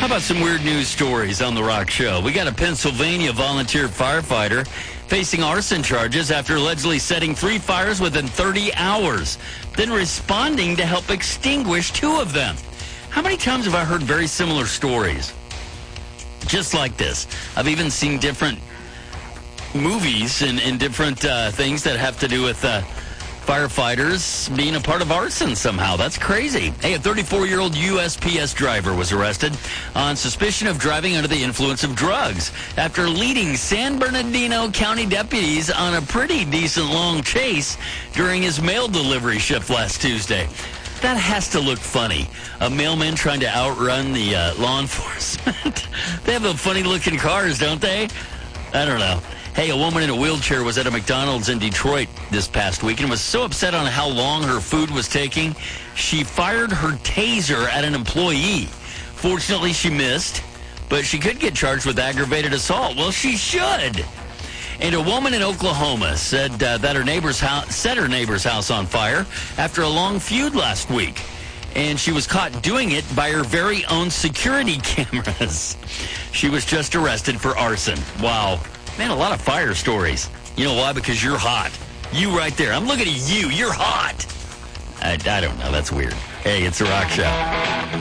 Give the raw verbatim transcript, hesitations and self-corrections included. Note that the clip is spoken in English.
How about some weird news stories on The Rock Show? We got a Pennsylvania volunteer firefighter facing arson charges after allegedly setting three fires within thirty hours, then responding to help extinguish two of them. How many times have I heard very similar stories just like this? I've even seen different movies and, and different uh, things that have to do with uh, firefighters being a part of arson somehow. That's crazy. Hey, a thirty-four-year-old U S P S driver was arrested on suspicion of driving under the influence of drugs after leading San Bernardino County deputies on a pretty decent long chase during his mail delivery shift last Tuesday. That has to look funny. A mailman trying to outrun the uh, law enforcement. They have a funny-looking cars, don't they? I don't know. Hey, a woman in a wheelchair was at a McDonald's in Detroit this past week and was so upset on how long her food was taking, she fired her taser at an employee. Fortunately, she missed, but she could get charged with aggravated assault. Well, she should. And a woman in Oklahoma said uh, that her neighbor's house set her neighbor's house on fire after a long feud last week. And she was caught doing it by her very own security cameras. She was just arrested for arson. Wow. Man, a lot of fire stories. You know why? Because you're hot. You right there. I'm looking at you. You're hot. I, I don't know. That's weird. Hey, it's The Rock Show.